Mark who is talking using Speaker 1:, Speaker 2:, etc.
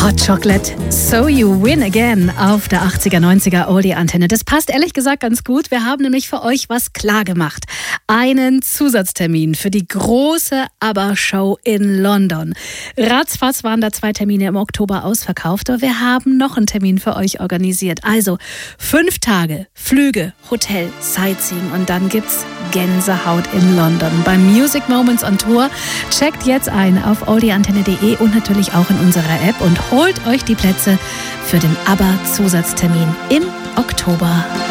Speaker 1: Hot Chocolate, So You Win Again auf der 80er, 90er Oldie-Antenne. Das passt ehrlich gesagt ganz gut. Wir haben nämlich für euch was klar gemacht. Einen Zusatztermin für die große ABBA-Show in London. Ratzfatz waren da 2 Termine im Oktober ausverkauft, aber wir haben noch einen Termin für euch organisiert. Also 5 Tage, Flüge, Hotel, Sightseeing und dann gibt's Gänsehaut in London beim Music Moments on Tour. Checkt jetzt ein auf oldieantenne.de und natürlich auch in unserer App und holt euch die Plätze für den ABBA-Zusatztermin im Oktober.